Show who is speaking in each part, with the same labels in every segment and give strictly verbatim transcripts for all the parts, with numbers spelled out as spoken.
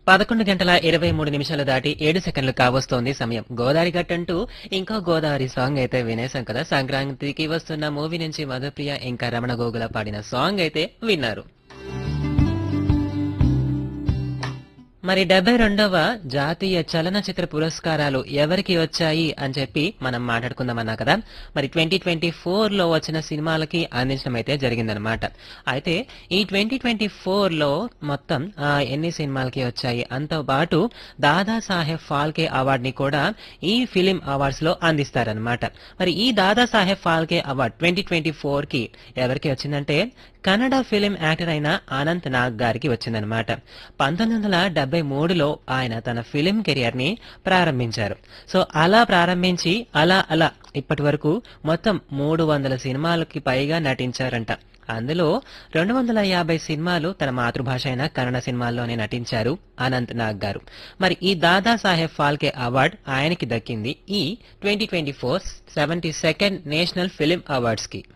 Speaker 1: పదకొండు గంటల ఇరవై మూడు నిమిషాలు దాటి ఏడు సెకండ్లు కావస్తోంది సమయం. గోదావరి గట్టంటూ ఇంకో గోదావరి సాంగ్ అయితే వినేశాం కదా. సంక్రాంతికి వస్తున్న మూవీ నుంచి మధుప్రియ ఇంకా రమణ గోగుల పాడిన సాంగ్ అయితే విన్నారు. మరి డెబ్బై రెండవ జాతీయ చలనచిత్ర పురస్కారాలు ఎవరికి వచ్చాయి అని చెప్పి మనం మాట్లాడుకుందామన్నా కదా. మరి ట్వంటీ ట్వంటీ ఫోర్ లో వచ్చిన సినిమాలకి అందించడం అయితే జరిగిందనమాట. అయితే ఈ ట్వంటీ ట్వంటీ ఫోర్ లో మొత్తం ఎన్ని సినిమాలకి వచ్చాయి అంతో పాటు దాదాసాహెబ్ ఫాల్కే అవార్డ్ ని కూడా ఈ ఫిలిం అవార్డ్స్ లో అందిస్తారనమాట. మరి ఈ Dadasaheb Phalke award twenty twenty four కి ఎవరికి వచ్చిందంటే కన్నడ ఫిలిం యాక్టర్ అయిన అనంత్ నాగ్ గారికి వచ్చిందనమాట. పంతొమ్మిది వందల డెబ్బై మూడులో ఆయన తన ఫిలిం కెరియర్ ని ప్రారంభించారు. సో అలా ప్రారంభించి అలా అలా ఇప్పటి వరకు మొత్తం మూడు వందల సినిమాలకి పైగా నటించారంట. అందులో రెండు వందల యాభై సినిమాలు తన మాతృభాష అయిన కన్నడ సినిమాల్లోనే నటించారు అనంత్ నాగ్ గారు. మరి ఈ దాదాసాహెబ్ ఫాల్కే అవార్డ్ ఆయనకి దక్కింది ఈ twenty twenty four seventy second national film awards కి.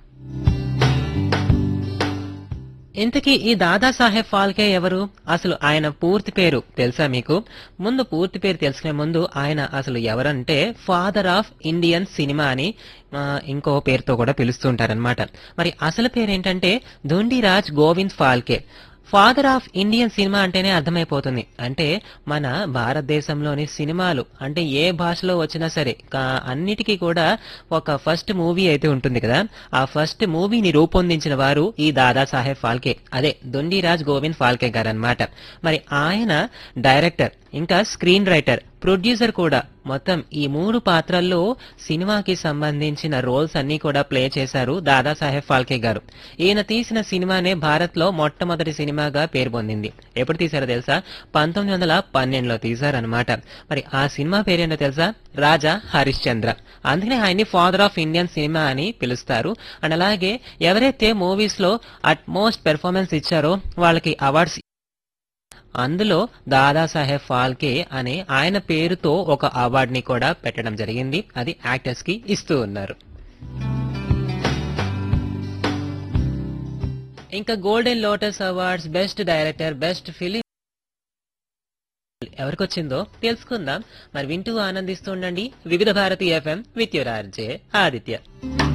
Speaker 1: ఇంతకీ ఈ దాదాసాహెబ్ ఫాల్కే ఎవరు? అసలు ఆయన పూర్తి పేరు తెలుసా మీకు? ముందు పూర్తి పేరు తెలుసుకునే ముందు ఆయన అసలు ఎవరంటే ఫాదర్ ఆఫ్ ఇండియన్ సినిమా అని ఇంకో పేరుతో కూడా పిలుస్తుంటారనమాట. మరి అసలు పేరేంటంటే Dhundiraj Govind Phalke. Father of Indian cinema అంటేనే అర్థమైపోతుంది. అంటే మన భారతదేశంలోని సినిమాలు అంటే ఏ భాషలో వచ్చినా సరే అన్నిటికీ కూడా ఒక ఫస్ట్ మూవీ అయితే ఉంటుంది కదా. ఆ ఫస్ట్ మూవీని రూపొందించిన వారు ఈ దాదాసాహెబ్ ఫాల్కే, అదే ధుండిరాజ్ గోవింద్ ఫాల్కే గారు అనమాట. మరి ఆయన డైరెక్టర్ ఇంకా స్క్రీన్ రైటర్, ప్రొడ్యూసర్ కూడా. మొత్తం ఈ మూడు పాత్రల్లో సినిమాకి సంబంధించిన రోల్స్ అన్ని కూడా ప్లే చేశారు దాదాసాహెబ్ ఫాల్కే గారు. ఈయన తీసిన సినిమానే భారత్ లో మొట్టమొదటి సినిమాగా పేరు పొందింది. ఎప్పుడు తీశారో తెలుసా? పంతొమ్మిది వందల పన్నెండులో తీశారనమాట. మరి ఆ సినిమా పేరేంటో తెలుసా? రాజా హరిశ్చంద్ర. అందుకనే ఆయన్ని ఫాదర్ ఆఫ్ ఇండియన్ సినిమా అని పిలుస్తారు. అండ్ అలాగే ఎవరైతే మూవీస్ లో అట్ మోస్ట్ పెర్ఫార్మెన్స్ ఇచ్చారో వాళ్ళకి అవార్డ్స్, అందులో దాదాసాహెబ్ ఫాల్కే అనే ఆయన పేరుతో ఒక అవార్డ్ ని కూడా పెట్టడం జరిగింది. అది యాక్టర్స్ కి ఇస్తూ ఉన్నారు. ఇంకా golden lotus awards best director, best film ఎవరికొచ్చిందో తెలుసుకుందాం. మరి వింటూ ఆనందిస్తూ ఉండండి వివిధ Bharati FM with your RJ Aditya.